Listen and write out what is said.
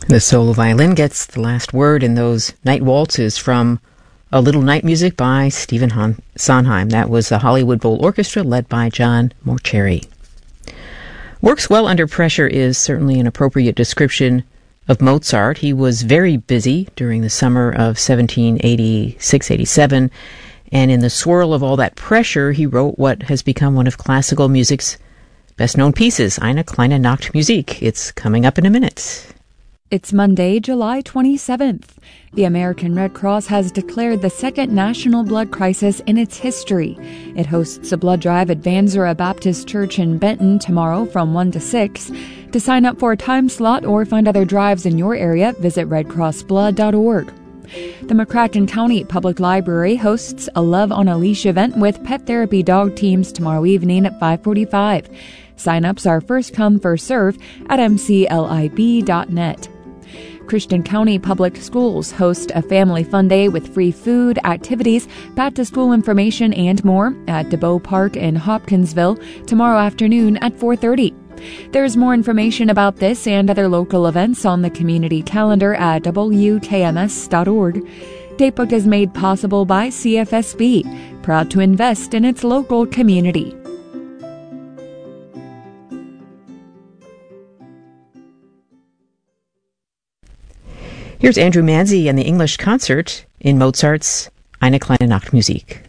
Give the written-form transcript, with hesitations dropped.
The solo violin gets the last word in those night waltzes from A Little Night Music by Stephen Sondheim. That was the Hollywood Bowl Orchestra led by John Morcherry. Works well under pressure is certainly an appropriate description of Mozart. He was very busy during the summer of 1786-87, and in the swirl of all that pressure, he wrote what has become one of classical music's best-known pieces, Eine kleine Nachtmusik. It's coming up in a minute. It's Monday, July 27th. The American Red Cross has declared the second national blood crisis in its history. It hosts a blood drive at Vanzura Baptist Church in Benton tomorrow from 1 to 6. To sign up for a time slot or find other drives in your area, visit redcrossblood.org. The McCracken County Public Library hosts a Love on a Leash event with pet therapy dog teams tomorrow evening at 5:45. Sign-ups are first come, first serve at mclib.net. Christian County Public Schools host a family fun day with free food, activities, back-to-school information, and more at DeBow Park in Hopkinsville tomorrow afternoon at 4:30. There's more information about this and other local events on the community calendar at wkms.org. Datebook is made possible by CFSB, proud to invest in its local community. Here's Andrew Manzi and the English Concert in Mozart's Eine kleine Nachtmusik.